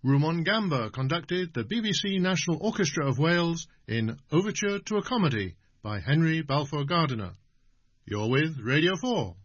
Rumon Gamba conducted the BBC National Orchestra of Wales in Overture to a Comedy by Henry Balfour Gardiner. You're with Radio 4.